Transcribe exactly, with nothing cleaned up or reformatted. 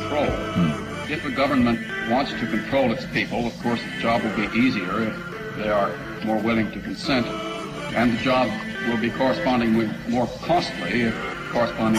control. Hmm. If a government wants to control its people, of course, the job will be easier if they are more willing to consent, and the job will be correspondingly more costly if corresponding